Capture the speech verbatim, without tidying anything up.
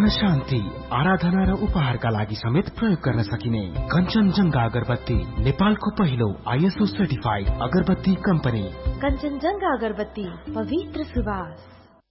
शान्ति, आराधना र उपहारका लागि समेत प्रयोग गर्न सकिने कञ्चनजङ्घा अगरबत्ती, नेपालको पहिलो आइएसओ सर्टिफाइड अगरबत्ती कम्पनी। कञ्चनजङ्घा अगरबत्ती, पवित्र सुवास।